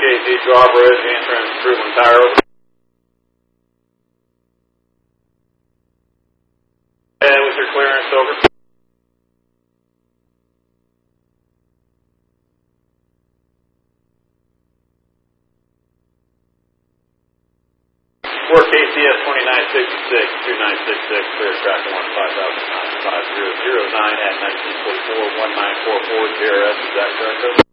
KZ 12 Road, transferring approval entire over. And with your clearance over. 4 KCS 2966, 2966, clear track 15009 at 1944, 1944, JRS, is that correct?